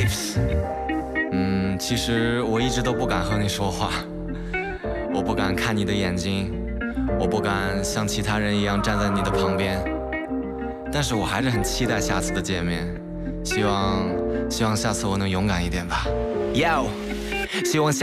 Waves。其实我一直都不敢和你说话，我不敢看你的眼睛，我不敢像其他人一样站在你的旁边，但是我还是很期待下次的见面，希望下次我能勇敢一点吧。Yo， 希望下